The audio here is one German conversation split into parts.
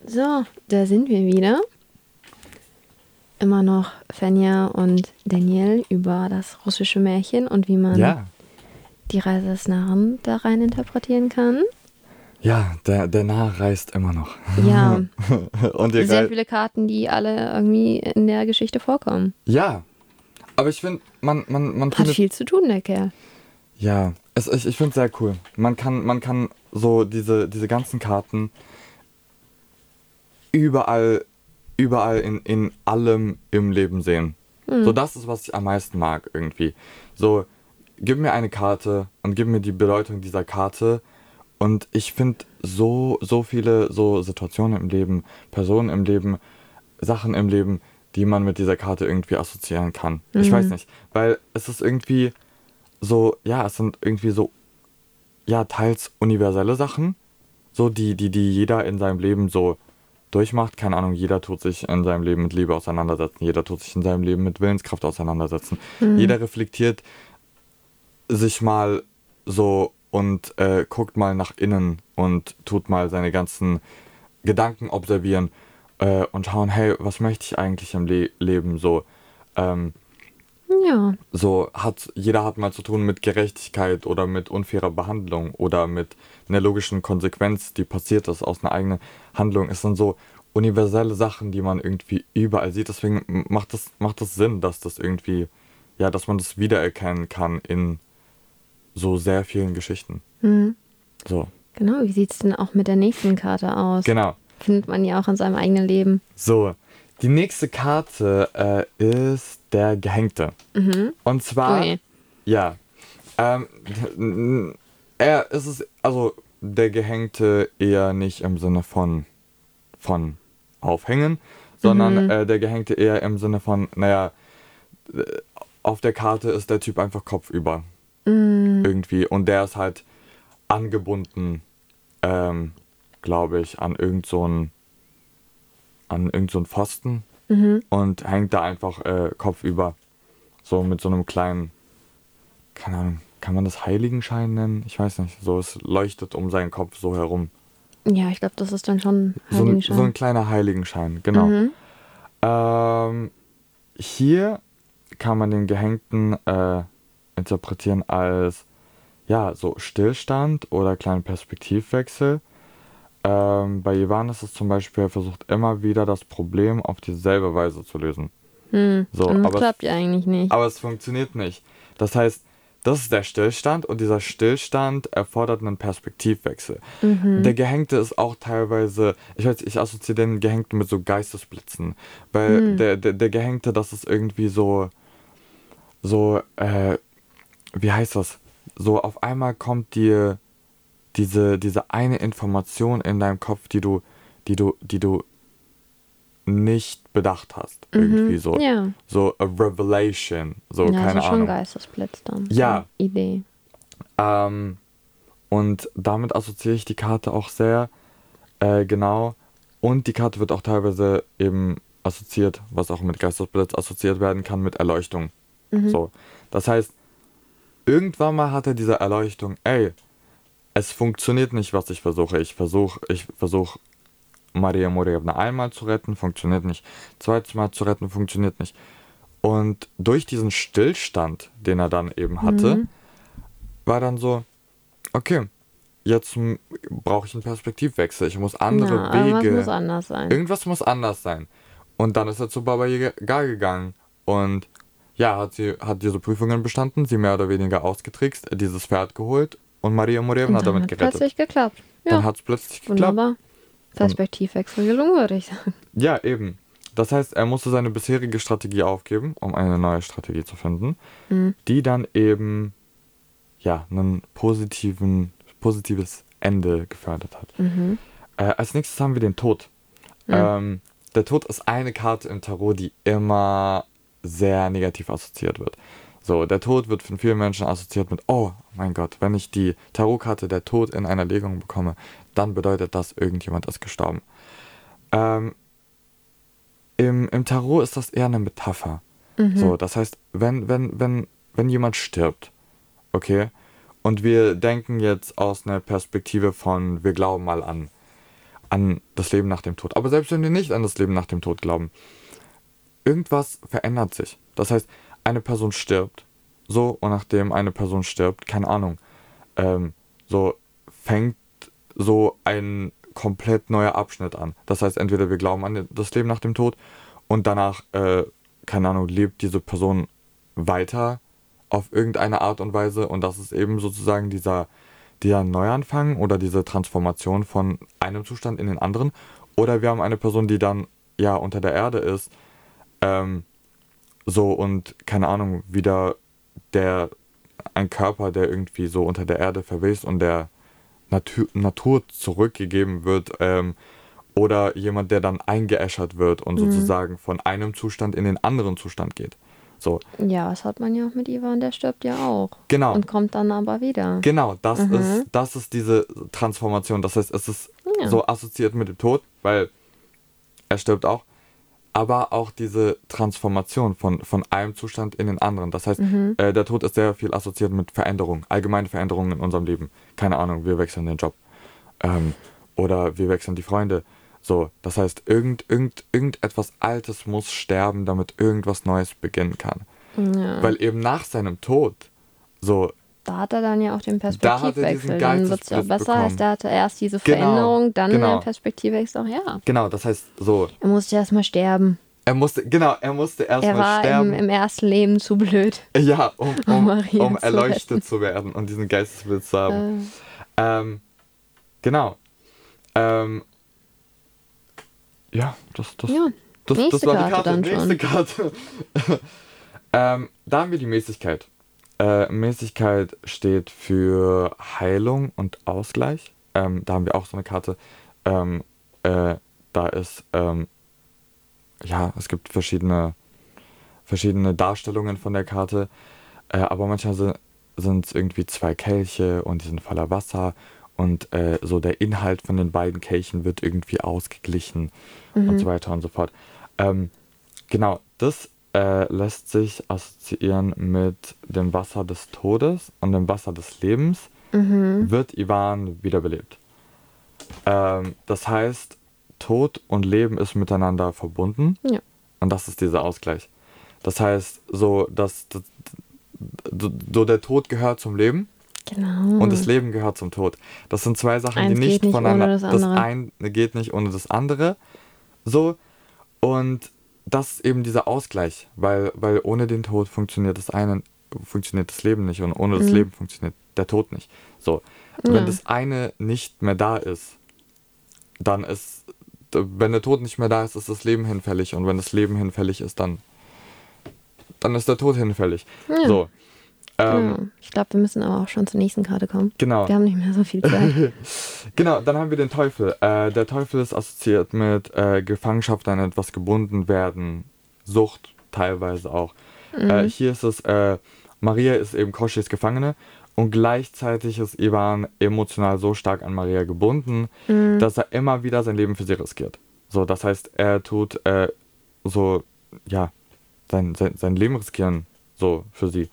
So, da sind wir wieder. Immer noch Fenja und Daniel über das russische Märchen und wie man die Reise des Narren da rein interpretieren kann. Ja, der Narr reist immer noch. Ja, Und sehr viele Karten, die alle irgendwie in der Geschichte vorkommen. Ja, aber ich finde, man Hat findet... viel zu tun, der Kerl. Ja, ich finde es sehr cool. Man kann so diese ganzen Karten überall in allem im Leben sehen. So, das ist, was ich am meisten mag irgendwie. So, gib mir eine Karte und gib mir die Bedeutung dieser Karte. Und ich finde so viele so Situationen im Leben, Personen im Leben, Sachen im Leben, die man mit dieser Karte irgendwie assoziieren kann. Ich weiß nicht, weil es ist irgendwie so, ja, es sind irgendwie so, ja, teils universelle Sachen, so die jeder in seinem Leben so durchmacht. Keine Ahnung, jeder tut sich in seinem Leben mit Liebe auseinandersetzen, jeder tut sich in seinem Leben mit Willenskraft auseinandersetzen. Jeder reflektiert sich mal so und guckt mal nach innen und tut mal seine ganzen Gedanken observieren und schauen, hey, was möchte ich eigentlich im Leben so. Ja. So jeder hat mal zu tun mit Gerechtigkeit oder mit unfairer Behandlung oder mit einer logischen Konsequenz, die passiert ist aus einer eigenen Handlung. Es sind so universelle Sachen, die man irgendwie überall sieht. Deswegen macht das Sinn, dass das irgendwie, ja, dass man das wiedererkennen kann in so sehr vielen Geschichten. So. Genau, wie sieht es denn auch mit der nächsten Karte aus? Genau. Findet man ja auch in seinem eigenen Leben. So, die nächste Karte ist der Gehängte. Und zwar, Ui. ja, also der Gehängte eher nicht im Sinne von aufhängen, sondern der Gehängte eher im Sinne von, naja, auf der Karte ist der Typ einfach kopfüber. Irgendwie. Und der ist halt angebunden, glaube ich, an irgend so einen Pfosten und hängt da einfach kopfüber. So mit so einem kleinen, keine Ahnung, kann man das Heiligenschein nennen? Ich weiß nicht. So, es leuchtet um seinen Kopf so herum. Ja, ich glaube, das ist dann schon So Heiligenschein. ein kleiner Heiligenschein, genau. Hier kann man den Gehängten interpretieren als, ja, so Stillstand oder kleinen Perspektivwechsel. Bei Ivan ist es zum Beispiel, er versucht immer wieder das Problem auf dieselbe Weise zu lösen. So, Und das klappt ja eigentlich nicht. aber es funktioniert nicht. Das heißt, das ist der Stillstand und dieser Stillstand erfordert einen Perspektivwechsel. Der Gehängte ist auch teilweise, ich assoziiere den Gehängten mit so Geistesblitzen, weil der Gehängte, das ist irgendwie so, wie heißt das? So auf einmal kommt dir diese eine Information in deinem Kopf, die du nicht bedacht hast. Irgendwie so. Ja. So a revelation. So, Ja, keine also schon Ahnung. Geistesblitz dann. Ja. So Idee. Und damit assoziiere ich die Karte auch sehr genau. Und die Karte wird auch teilweise eben assoziiert, was auch mit Geistesblitz assoziiert werden kann, mit Erleuchtung. So. Das heißt, irgendwann mal hat er diese Erleuchtung, ey, es funktioniert nicht, was ich versuche. Ich versuche Maria Morevna einmal zu retten, funktioniert nicht. Zweites Mal zu retten, funktioniert nicht. Und durch diesen Stillstand, den er dann eben hatte, war dann so, okay, jetzt brauche ich einen Perspektivwechsel. Ich muss andere Wege. Irgendwas muss anders sein. Irgendwas muss anders sein. Und dann ist er zu Baba Yaga gegangen. Und ja, hat diese Prüfungen bestanden, sie mehr oder weniger ausgetrickst, dieses Pferd geholt und Maria Morevna damit gerettet. Plötzlich geklappt. Ja. Dann hat es plötzlich geklappt. Wunderbar. Perspektivwechsel gelungen, würde ich sagen. Ja, eben. Das heißt, er musste seine bisherige Strategie aufgeben, um eine neue Strategie zu finden, die dann eben ja ein positives Ende gefördert hat. Als nächstes haben wir den Tod. Der Tod ist eine Karte im Tarot, die immer sehr negativ assoziiert wird. So, der Tod wird von vielen Menschen assoziiert mit, oh mein Gott, wenn ich die Tarotkarte der Tod in einer Legung bekomme, dann bedeutet das, irgendjemand ist gestorben. Im Tarot ist das eher eine Metapher. So, das heißt, wenn jemand stirbt, okay, und wir denken jetzt aus einer Perspektive von, wir glauben mal an an das Leben nach dem Tod. Aber selbst wenn wir nicht an das Leben nach dem Tod glauben, irgendwas verändert sich. Das heißt, eine Person stirbt, so, und nachdem eine Person stirbt, keine Ahnung, so fängt so ein komplett neuer Abschnitt an. Das heißt, entweder wir glauben an das Leben nach dem Tod und danach, keine Ahnung, lebt diese Person weiter auf irgendeine Art und Weise, und das ist eben sozusagen dieser Neuanfang oder diese Transformation von einem Zustand in den anderen. Oder wir haben eine Person, die dann ja unter der Erde ist, so, und keine Ahnung, wieder ein Körper, der irgendwie so unter der Erde verwest und der Natur zurückgegeben wird, oder jemand, der dann eingeäschert wird und sozusagen von einem Zustand in den anderen Zustand geht. So. Ja, das hat man ja auch mit Ivan, der stirbt ja auch. Genau. Und kommt dann aber wieder. Genau, das ist diese Transformation. Das heißt, es ist so assoziiert mit dem Tod, weil er stirbt auch, aber auch diese Transformation von einem Zustand in den anderen. Das heißt, der Tod ist sehr viel assoziiert mit Veränderungen, allgemeine Veränderungen in unserem Leben. Keine Ahnung, wir wechseln den Job, oder wir wechseln die Freunde. So, das heißt, irgendetwas Altes muss sterben, damit irgendwas Neues beginnen kann. Ja. Weil eben nach seinem Tod, so... Da hat er dann ja auch den Perspektivwechsel. Dann wird es ja auch besser, bekommen. als der hatte erst diese Veränderung, dann der Perspektivwechsel auch, ja. Genau, das heißt so... Er musste erstmal sterben. Er musste erstmal sterben. Er war im ersten Leben zu blöd. Ja, um erleuchtet zu werden und diesen Geistesblitz zu haben. Genau. Ja, das war die Karte. Nächste Karte. Da haben wir die Mäßigkeit. Mäßigkeit steht für Heilung und Ausgleich. Da haben wir auch so eine Karte. Da ist, es gibt verschiedene Darstellungen von der Karte. Aber manchmal sind es irgendwie 2 Kelche und die sind voller Wasser. Und so der Inhalt von den beiden Kelchen wird irgendwie ausgeglichen und so weiter und so fort. Genau, das lässt sich assoziieren mit dem Wasser des Todes und dem Wasser des Lebens. Wird Ivan wiederbelebt. Das heißt, Tod und Leben ist miteinander verbunden. Ja. Und das ist dieser Ausgleich. Das heißt, so der Tod gehört zum Leben. Genau. Und das Leben gehört zum Tod. Das sind 2 Sachen, die nicht voneinander... Das eine geht nicht ohne das andere. So. Und das ist eben dieser Ausgleich. Weil ohne den Tod funktioniert das Leben nicht. Und ohne das Leben funktioniert der Tod nicht. So. Ja. Wenn das eine nicht mehr da ist, wenn der Tod nicht mehr da ist, ist das Leben hinfällig. Und wenn das Leben hinfällig ist, dann ist der Tod hinfällig. Ja. So. Genau. Ich glaube, wir müssen aber auch schon zur nächsten Karte kommen. Genau. Wir haben nicht mehr so viel Zeit. Genau, dann haben wir den Teufel. Der Teufel ist assoziiert mit Gefangenschaft, an etwas gebunden werden, Sucht teilweise auch. Hier ist es, Maria ist eben Koschis Gefangene und gleichzeitig ist Ivan emotional so stark an Maria gebunden, dass er immer wieder sein Leben für sie riskiert. So, das heißt, er tut sein Leben riskieren so für sie.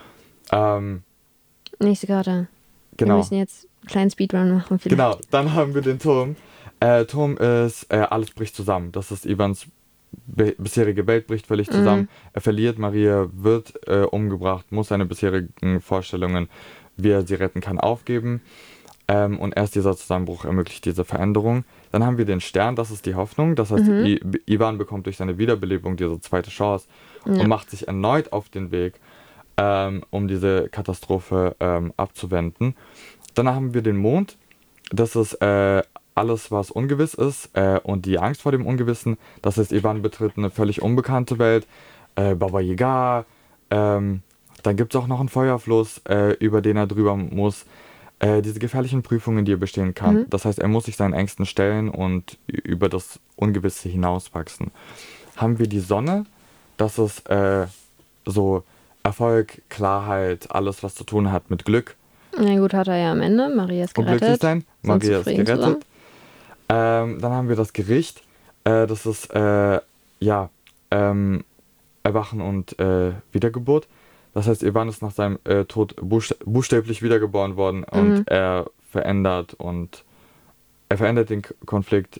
Nächste Karte. Genau. Wir müssen jetzt einen kleinen Speedrun machen. Vielleicht. Genau, dann haben wir den Turm. Turm ist, alles bricht zusammen. Das ist Ivans bisherige Welt bricht völlig zusammen. Er verliert, Maria wird umgebracht, muss seine bisherigen Vorstellungen, wie er sie retten kann, aufgeben. Und erst dieser Zusammenbruch ermöglicht diese Veränderung. Dann haben wir den Stern, das ist die Hoffnung. Das heißt, Ivan bekommt durch seine Wiederbelebung diese zweite Chance und macht sich erneut auf den Weg, um diese Katastrophe abzuwenden. Dann haben wir den Mond. Das ist alles, was ungewiss ist und die Angst vor dem Ungewissen. Das heißt, Ivan betritt eine völlig unbekannte Welt. Baba Yaga. Dann gibt es auch noch einen Feuerfluss, über den er drüber muss. Diese gefährlichen Prüfungen, die er bestehen kann. Das heißt, er muss sich seinen Ängsten stellen und über das Ungewisse hinauswachsen. Haben wir die Sonne. Das ist so Erfolg, Klarheit, alles, was zu tun hat mit Glück. Na gut, hat er ja am Ende. Maria ist gerettet. Und glücklich sein. Maria ist gerettet. Dann haben wir das Gericht. Das ist Erwachen und Wiedergeburt. Das heißt, Ivan ist nach seinem Tod buchstäblich wiedergeboren worden und er verändert und er verändert den Konflikt,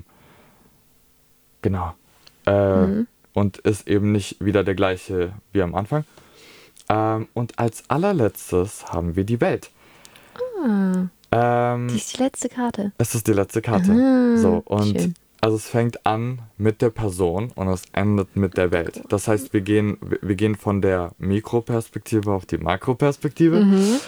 genau. Und ist eben nicht wieder der gleiche wie am Anfang. Und als allerletztes haben wir die Welt. Die ist die letzte Karte. Es ist die letzte Karte. Schön. Also es fängt an mit der Person und es endet mit der Welt. Das heißt, wir gehen von der Mikroperspektive auf die Makroperspektive.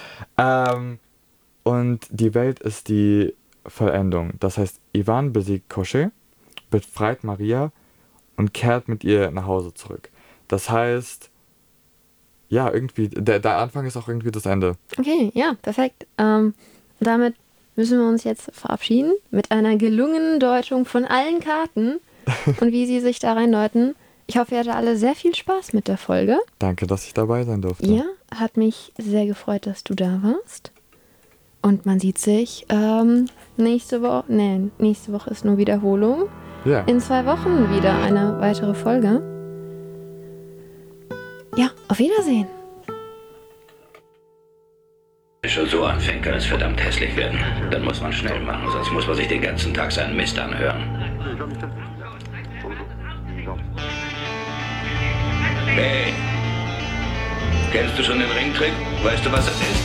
Und die Welt ist die Vollendung. Das heißt, Ivan besiegt Koschei, befreit Maria und kehrt mit ihr nach Hause zurück. Das heißt, ja, irgendwie, der Anfang ist auch irgendwie das Ende. Okay, ja, perfekt. Damit müssen wir uns jetzt verabschieden mit einer gelungenen Deutung von allen Karten und wie sie sich da reindeuten. Ich hoffe, ihr hattet alle sehr viel Spaß mit der Folge. Danke, dass ich dabei sein durfte. Ja, hat mich sehr gefreut, dass du da warst. Und man sieht sich nächste Woche ist nur Wiederholung. Ja. In 2 Wochen wieder eine weitere Folge. Ja, auf Wiedersehen. Schon so anfängt, kann es verdammt hässlich werden. Dann muss man schnell machen, sonst muss man sich den ganzen Tag seinen Mist anhören. Hey, kennst du schon den Ringtrick? Weißt du, was das ist?